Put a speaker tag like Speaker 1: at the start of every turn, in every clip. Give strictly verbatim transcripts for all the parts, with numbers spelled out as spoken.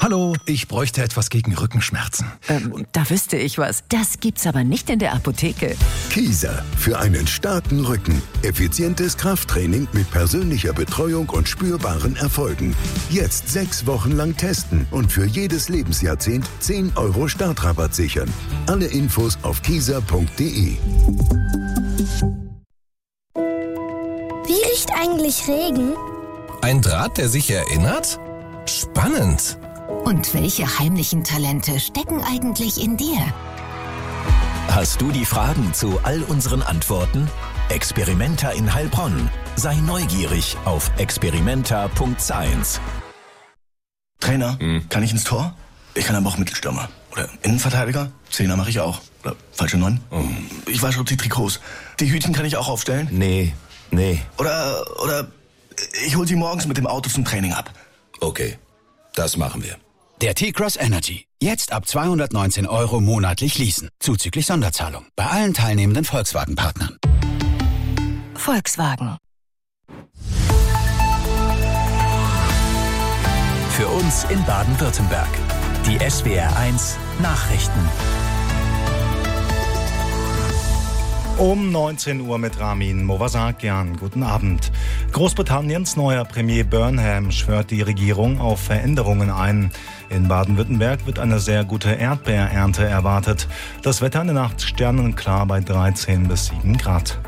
Speaker 1: Hallo, ich bräuchte etwas gegen Rückenschmerzen.
Speaker 2: Ähm, da wüsste ich was. Das gibt's aber nicht in der Apotheke.
Speaker 3: Kieser, für einen starken Rücken. Effizientes Krafttraining mit persönlicher Betreuung und spürbaren Erfolgen. Jetzt sechs Wochen lang testen und für jedes Lebensjahrzehnt zehn Euro Startrabatt sichern. Alle Infos auf kieser punkt de.
Speaker 4: Wie riecht eigentlich Regen?
Speaker 5: Ein Draht, der sich erinnert? Spannend.
Speaker 6: Und welche heimlichen Talente stecken eigentlich in dir?
Speaker 7: Hast du die Fragen zu all unseren Antworten? Experimenta in Heilbronn. Sei neugierig auf experimenta punkt science.
Speaker 8: Trainer, hm. kann ich ins Tor? Ich kann aber auch Mittelstürmer. Oder Innenverteidiger? Zehner mache ich auch. Oder falsche Neun? Hm. Ich wasche die Trikots. Die Hütchen kann ich auch aufstellen?
Speaker 7: Nee, nee.
Speaker 8: Oder, oder ich hol sie morgens mit dem Auto zum Training ab.
Speaker 5: Okay, das machen wir.
Speaker 9: Der T-Cross Energy. Jetzt ab zweihundertneunzehn Euro monatlich leasen. Zuzüglich Sonderzahlung. Bei allen teilnehmenden Volkswagen-Partnern.
Speaker 2: Volkswagen.
Speaker 7: Für uns in Baden-Württemberg. Die S W R eins Nachrichten.
Speaker 10: Um neunzehn Uhr mit Ramin Movasakian. Guten Abend. Großbritanniens neuer Premier Burnham schwört die Regierung auf Veränderungen ein. In Baden-Württemberg wird eine sehr gute Erdbeerernte erwartet. Das Wetter in der Nacht sternenklar bei dreizehn bis sieben Grad.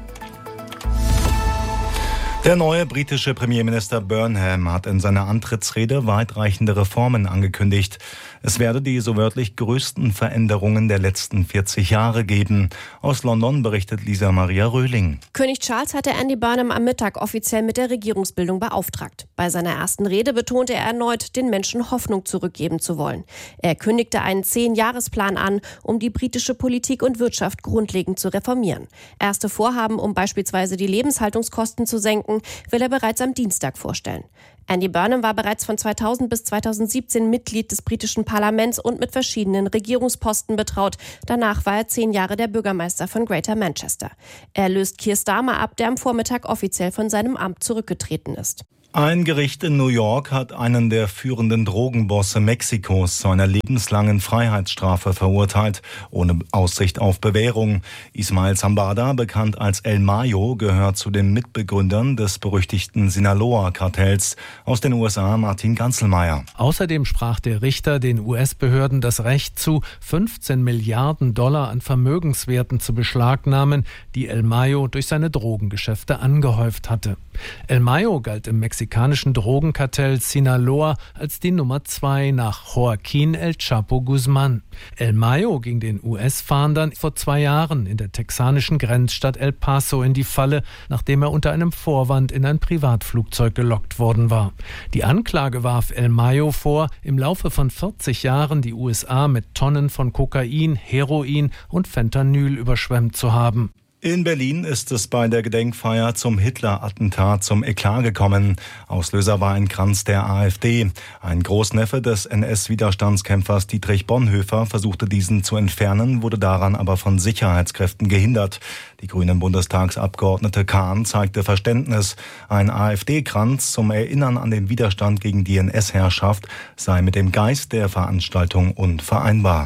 Speaker 10: Der neue britische Premierminister Burnham hat in seiner Antrittsrede weitreichende Reformen angekündigt. Es werde die so wörtlich größten Veränderungen der letzten vierzig Jahre geben. Aus London berichtet Lisa Maria Röhling.
Speaker 11: König Charles hatte Andy Burnham am Mittag offiziell mit der Regierungsbildung beauftragt. Bei seiner ersten Rede betonte er erneut, den Menschen Hoffnung zurückgeben zu wollen. Er kündigte einen Zehn-Jahresplan an, um die britische Politik und Wirtschaft grundlegend zu reformieren. Erste Vorhaben, um beispielsweise die Lebenshaltungskosten zu senken, will er bereits am Dienstag vorstellen. Andy Burnham war bereits von zweitausend bis zweitausendsiebzehn Mitglied des britischen Parlaments und mit verschiedenen Regierungsposten betraut. Danach war er zehn Jahre der Bürgermeister von Greater Manchester. Er löst Keir Starmer ab, der am Vormittag offiziell von seinem Amt zurückgetreten ist.
Speaker 10: Ein Gericht in New York hat einen der führenden Drogenbosse Mexikos zu einer lebenslangen Freiheitsstrafe verurteilt, ohne Aussicht auf Bewährung. Ismael Zambada, bekannt als El Mayo, gehört zu den Mitbegründern des berüchtigten Sinaloa-Kartells. Aus den U S A Martin Ganzelmeier.
Speaker 12: Außerdem sprach der Richter den U S-Behörden das Recht zu, fünfzehn Milliarden Dollar an Vermögenswerten zu beschlagnahmen, die El Mayo durch seine Drogengeschäfte angehäuft hatte. El Mayo galt im mexikanischen Drogenkartell Sinaloa als die Nummer zwei nach Joaquín El Chapo Guzmán. El Mayo ging den U S-Fahndern vor zwei Jahren in der texanischen Grenzstadt El Paso in die Falle, nachdem er unter einem Vorwand in ein Privatflugzeug gelockt worden war. Die Anklage warf El Mayo vor, im Laufe von vierzig Jahren die U S A mit Tonnen von Kokain, Heroin und Fentanyl überschwemmt zu haben.
Speaker 10: In Berlin ist es bei der Gedenkfeier zum Hitler-Attentat zum Eklat gekommen. Auslöser war ein Kranz der AfD. Ein Großneffe des N S-Widerstandskämpfers Dietrich Bonhoeffer versuchte diesen zu entfernen, wurde daran aber von Sicherheitskräften gehindert. Die grünen Bundestagsabgeordnete Kahn zeigte Verständnis. Ein AfD-Kranz zum Erinnern an den Widerstand gegen die N S-Herrschaft sei mit dem Geist der Veranstaltung unvereinbar.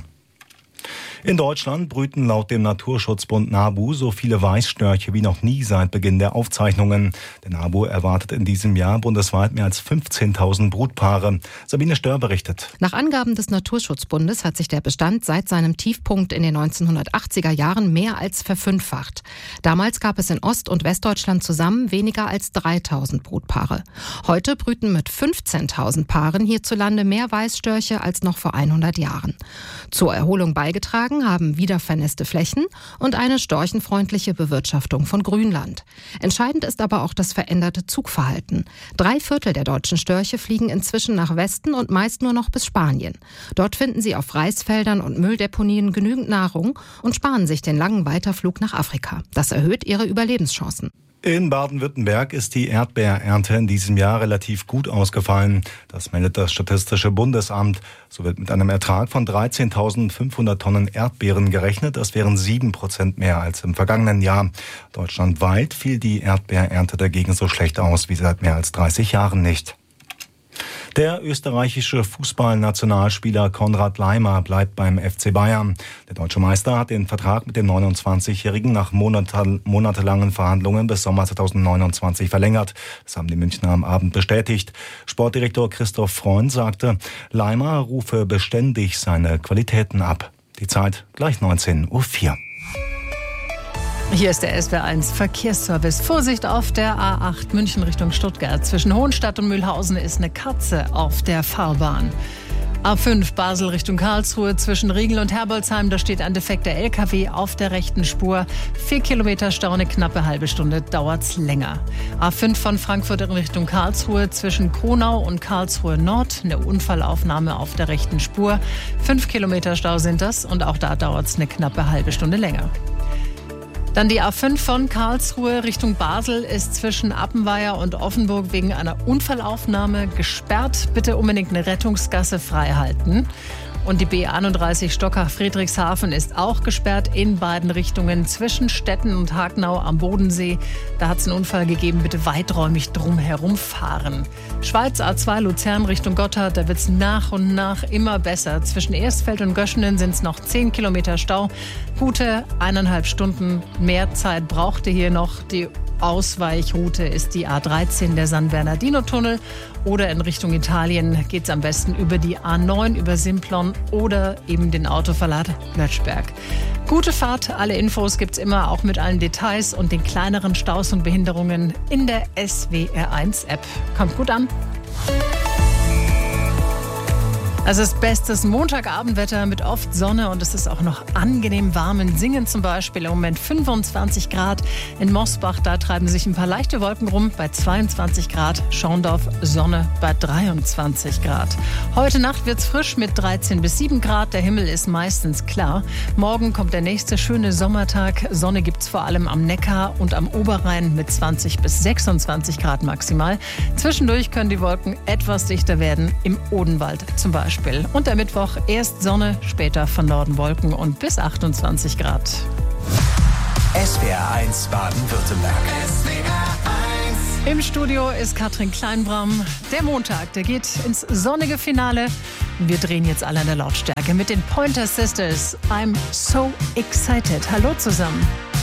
Speaker 10: In Deutschland brüten laut dem Naturschutzbund NABU so viele Weißstörche wie noch nie seit Beginn der Aufzeichnungen. Der NABU erwartet in diesem Jahr bundesweit mehr als fünfzehntausend Brutpaare. Sabine Stör berichtet.
Speaker 13: Nach Angaben des Naturschutzbundes hat sich der Bestand seit seinem Tiefpunkt in den neunzehnhundertachtziger Jahren mehr als verfünffacht. Damals gab es in Ost- und Westdeutschland zusammen weniger als dreitausend Brutpaare. Heute brüten mit fünfzehntausend Paaren hierzulande mehr Weißstörche als noch vor hundert Jahren. Zur Erholung beigetragen haben wiedervernässte Flächen und eine storchenfreundliche Bewirtschaftung von Grünland. Entscheidend ist aber auch das veränderte Zugverhalten. Drei Viertel der deutschen Störche fliegen inzwischen nach Westen und meist nur noch bis Spanien. Dort finden sie auf Reisfeldern und Mülldeponien genügend Nahrung und sparen sich den langen Weiterflug nach Afrika. Das erhöht ihre Überlebenschancen.
Speaker 10: In Baden-Württemberg ist die Erdbeerernte in diesem Jahr relativ gut ausgefallen. Das meldet das Statistische Bundesamt. So wird mit einem Ertrag von dreizehntausendfünfhundert Tonnen Erdbeeren gerechnet. Das wären sieben Prozent mehr als im vergangenen Jahr. Deutschlandweit fiel die Erdbeerernte dagegen so schlecht aus wie seit mehr als dreißig Jahren nicht. Der österreichische Fußballnationalspieler Konrad Laimer bleibt beim F C Bayern. Der deutsche Meister hat den Vertrag mit dem neunundzwanzigjährigen nach monate, monatelangen Verhandlungen bis Sommer zweitausendneunundzwanzig verlängert. Das haben die Münchner am Abend bestätigt. Sportdirektor Christoph Freund sagte, Laimer rufe beständig seine Qualitäten ab. Die Zeit gleich neunzehn Uhr vier.
Speaker 14: Hier ist der S W R eins Verkehrsservice. Vorsicht auf der A acht München Richtung Stuttgart. Zwischen Hohenstadt und Mühlhausen ist eine Katze auf der Fahrbahn. A fünf Basel Richtung Karlsruhe zwischen Riegel und Herbolzheim. Da steht ein defekter L K W auf der rechten Spur. Vier Kilometer Stau, eine knappe halbe Stunde dauert's länger. A fünf von Frankfurt in Richtung Karlsruhe zwischen Kronau und Karlsruhe Nord. Eine Unfallaufnahme auf der rechten Spur. Fünf Kilometer Stau sind das und auch da dauert's eine knappe halbe Stunde länger. Dann die A fünf von Karlsruhe Richtung Basel ist zwischen Appenweier und Offenburg wegen einer Unfallaufnahme gesperrt. Bitte unbedingt eine Rettungsgasse freihalten. Und die B einunddreißig Stockach-Friedrichshafen ist auch gesperrt in beiden Richtungen zwischen Stetten und Hagenau am Bodensee. Da hat es einen Unfall gegeben, bitte weiträumig drum herum fahren. Schweiz A zwei Luzern Richtung Gotthard, da wird es nach und nach immer besser. Zwischen Erstfeld und Göschenen sind es noch zehn Kilometer Stau. Gute eineinhalb Stunden mehr Zeit brauchte hier noch. Die Ausweichroute ist die A dreizehn, der San Bernardino-Tunnel. Oder in Richtung Italien geht es am besten über die A neun, über Simplon oder eben den Autoverlad Lötschberg. Gute Fahrt, alle Infos gibt's immer, auch mit allen Details und den kleineren Staus und Behinderungen in der S W R eins App. Kommt gut an. Also es ist bestes Montagabendwetter mit oft Sonne und es ist auch noch angenehm warm. In Singen zum Beispiel im Moment fünfundzwanzig Grad. In Mosbach, da treiben sich ein paar leichte Wolken rum bei zweiundzwanzig Grad. Schorndorf, Sonne bei dreiundzwanzig Grad. Heute Nacht wird's frisch mit dreizehn bis sieben Grad. Der Himmel ist meistens klar. Morgen kommt der nächste schöne Sommertag. Sonne gibt's vor allem am Neckar und am Oberrhein mit zwanzig bis sechsundzwanzig Grad maximal. Zwischendurch können die Wolken etwas dichter werden, im Odenwald zum Beispiel. Und der Mittwoch erst Sonne, später von Norden Wolken und bis achtundzwanzig Grad.
Speaker 7: S W R eins Baden-Württemberg.
Speaker 14: Im Studio ist Katrin Kleinbram. Der Montag, der geht ins sonnige Finale. Wir drehen jetzt alle an der Lautstärke mit den Pointer Sisters. I'm so excited. Hallo zusammen.